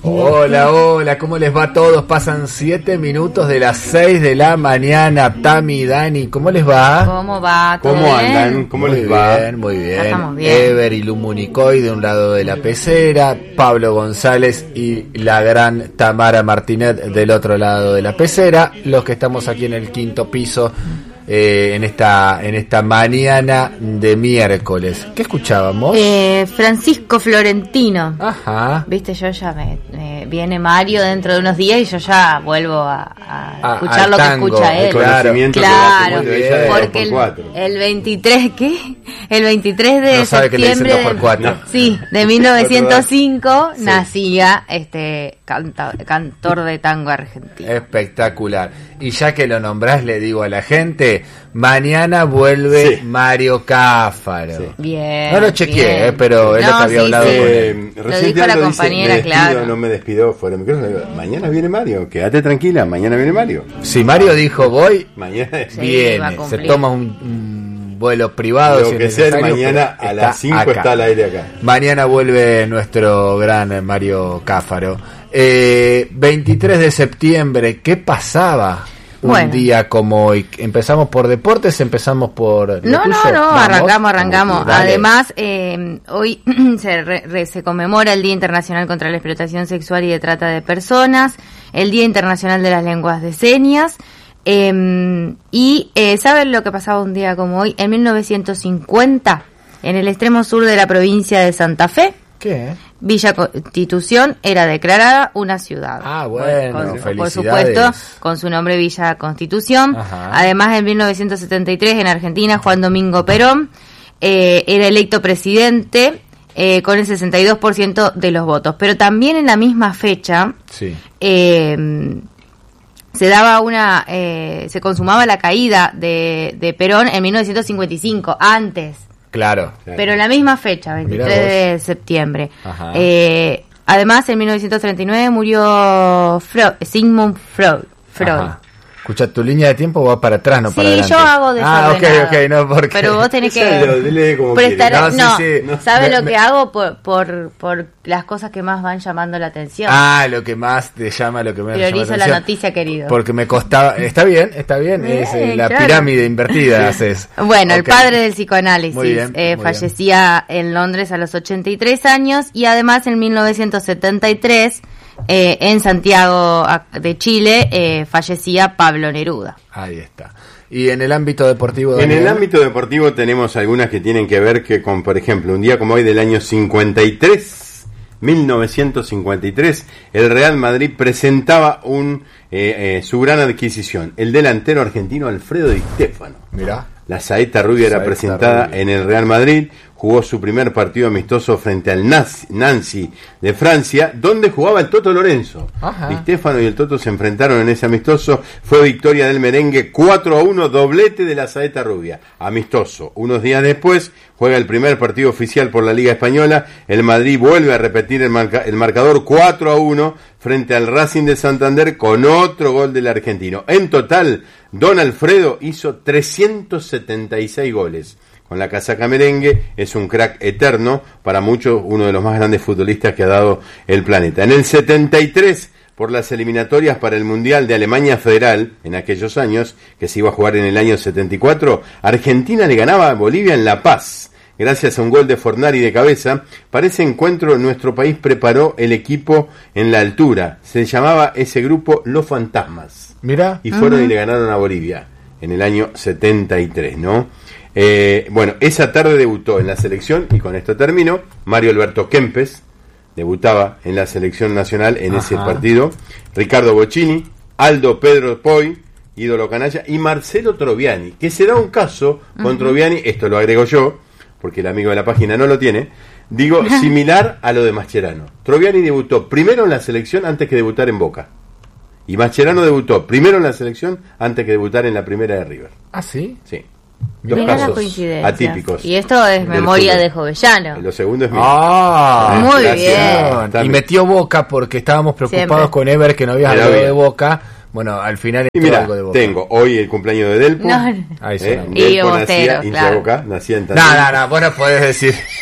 Hola, hola, ¿cómo les va a todos? Pasan 7 minutos de las 6 de la mañana. Tami, Dani, ¿cómo les va? ¿Cómo va? ¿Cómo bien? andan? ¿Cómo les va? Muy bien. Estamos bien. Ever y Lumunicoy de un lado de la pecera, Pablo González y la gran Tamara Martínez del otro lado de la pecera. Los que estamos aquí en el quinto piso. En esta mañana de miércoles. ¿Qué escuchábamos? Francisco Florentino. Ajá. Viste, yo ya viene Mario dentro de unos días y yo ya vuelvo a escuchar lo tango, que escucha él. Claro, porque el 23, ¿qué? El 23 de no sabe septiembre que le dicen 2x4. Sí, de 1905 nacía este cantor de tango argentino. Espectacular. Y ya que lo nombrás, le digo a la gente, mañana vuelve Mario Cáfaro. Sí. Bien. No lo chequeé, pero él lo que había hablado con él. Lo dijo la compañera, claro. No me despido fuera de micrófono. Mañana viene Mario, quédate tranquila, mañana viene Mario. Si Mario dijo voy, mañana viene, se toma un vuelo privado. Lo que sea, mañana a las 5 está al aire acá. Mañana vuelve nuestro gran Mario Cáfaro. 23 de septiembre, ¿qué pasaba un día como hoy? ¿Empezamos por deportes? ¿Empezamos por...? No, arrancamos. Además, hoy se conmemora el Día Internacional contra la Explotación Sexual y de Trata de Personas, el Día Internacional de las Lenguas de Señas, y ¿saben lo que pasaba un día como hoy? En 1950, en el extremo sur de la provincia de Santa Fe, ¿qué? Villa Constitución era declarada una ciudad. Ah, bueno, por supuesto, con su nombre Villa Constitución. Ajá. Además, en 1973, en Argentina, Juan Domingo Perón era electo presidente con el 62% de los votos. Pero también en la misma fecha se daba se consumaba la caída de Perón en 1955, antes. Claro. Pero en la misma fecha, 23 de septiembre. Ajá. Además, en 1939 murió Sigmund Freud. Ajá. Escucha, tu línea de tiempo va para atrás, no para adelante. Sí, yo hago desordenado. Ok, no, porque... Pero vos tenés que prestar... ¿sabes lo que hago? Por las cosas que más van llamando la atención. Lo que más te llama, lo que me llama la atención. Priorizo la noticia, querido. Porque me costaba... Está bien, es la pirámide invertida, haces. Bueno, el padre del psicoanálisis muy bien. Fallecía en Londres a los 83 años y además en 1973... en Santiago de Chile fallecía Pablo Neruda. Ahí está. Y en el ámbito deportivo, Daniel. En el ámbito deportivo tenemos algunas que tienen que ver con, por ejemplo, un día como hoy del año 1953, el Real Madrid presentaba su gran adquisición, el delantero argentino Alfredo Di Stéfano. Mirá. La saeta rubia era presentada en el Real Madrid, jugó su primer partido amistoso frente al Nancy de Francia, donde jugaba el Toto Lorenzo. Ajá. Di Stéfano y el Toto se enfrentaron en ese amistoso, fue victoria del merengue 4-1, doblete de la saeta rubia, amistoso. Unos días después juega el primer partido oficial por la Liga Española, el Madrid vuelve a repetir el marcador 4-1 frente al Racing de Santander con otro gol del argentino. En total, Don Alfredo hizo 376 goles. Con la casaca merengue es un crack eterno, para muchos uno de los más grandes futbolistas que ha dado el planeta. En el 73, por las eliminatorias para el Mundial de Alemania Federal, en aquellos años, que se iba a jugar en el año 74, Argentina le ganaba a Bolivia en La Paz. Gracias a un gol de Fornari de cabeza, para ese encuentro nuestro país preparó el equipo en la altura. Se llamaba ese grupo Los Fantasmas. Mirá. Y fueron y le ganaron a Bolivia en el año 73, ¿no? Bueno, esa tarde debutó en la selección, y con esto termino, Mario Alberto Kempes, debutaba en la selección nacional en ese partido, Ricardo Bocchini, Aldo Pedro Poi, ídolo canalla, y Marcelo Troviani, que se da un caso con Troviani, esto lo agrego yo, porque el amigo de la página no lo tiene, digo, similar a lo de Mascherano. Troviani debutó primero en la selección antes que debutar en Boca. Y Mascherano debutó primero en la selección antes que debutar en la primera de River. ¿Ah, sí? Sí. Dos casos atípicos. Y esto es memoria de Jovellano. Lo segundo es mío. Muy bien. Y metió Boca porque estábamos preocupados con Ever, que no había hablado de Boca. Bueno, al final entró algo de Boca. Tengo hoy el cumpleaños de Delpo. No. Delpo nacía, hincha Boca, nacía en No, vos no podés decir.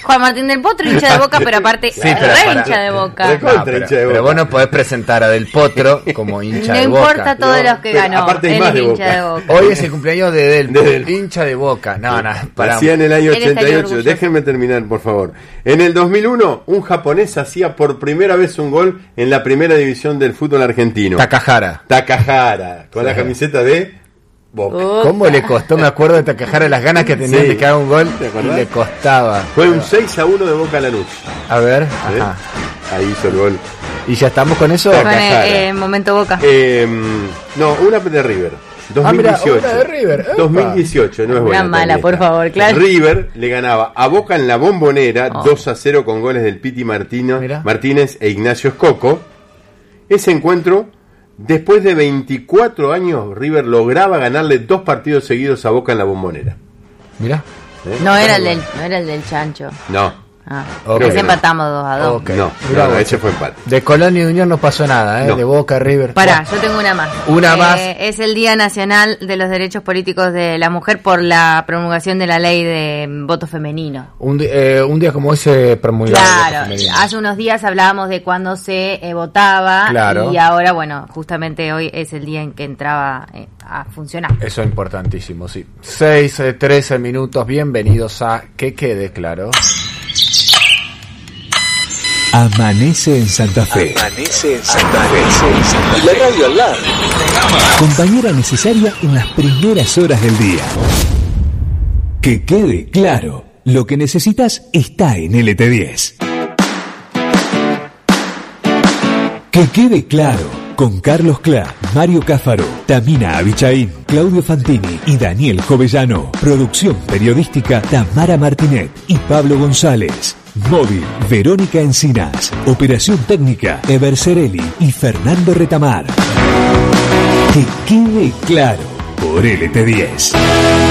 Juan Martín del Potro, hincha de Boca, pero aparte hincha de Boca. Pero vos no podés presentar a Del Potro como hincha de Boca. No importa todos los que ganó. Aparte él es hincha de Boca. Hoy es el cumpleaños de Del Potro, hincha de Boca. No, hacía en el año 88. Déjenme terminar, por favor. En el 2001, un japonés hacía por primera vez un gol en la primera división del fútbol argentino. Takahara, con la camiseta de Boca. ¿Cómo le costó? Me acuerdo de Takahara, las ganas que tenía de que haga un gol. Y le costaba. Fue un 6-1 de Boca a Lanús. A ver, ajá. Ahí hizo el gol. ¿Y ya estamos con eso? Con momento Boca. No, una de River. 2018. Una de River. 2018, no es buena. Una mala, por favor, claro. River le ganaba a Boca en la Bombonera 2-0 con goles del Piti Martínez e Ignacio Escoco. Ese encuentro, después de 24 años, River lograba ganarle 2 partidos seguidos a Boca en la Bombonera. Mirá. No era el del Chancho. No. Porque empatamos 2-2. Okay. No, ese fue empate. De Colón y Unión no pasó nada, de Boca, River. Pará, yo tengo una más. Es el Día Nacional de los Derechos Políticos de la Mujer por la promulgación de la ley de voto femenino. Un día como ese promulgado. Claro, hace unos días hablábamos de cuando se votaba. Claro. Y ahora, bueno, justamente hoy es el día en que entraba a funcionar. Eso es importantísimo, sí. 6:13 minutos, bienvenidos a Que Quede Claro. Amanece en Santa Fe. Amanece en Santa Fe. Y la radio al lado. Compañera necesaria en las primeras horas del día. Que quede claro, lo que necesitas está en LT10. Que quede claro. Con Carlos Clá, Mario Cáfaro, Tamina Abichaín, Claudio Fantini y Daniel Jovellano. Producción periodística Tamara Martinet y Pablo González. Móvil, Verónica Encinas. Operación técnica, Eber Cerelli y Fernando Retamar. Que quede claro por LT10.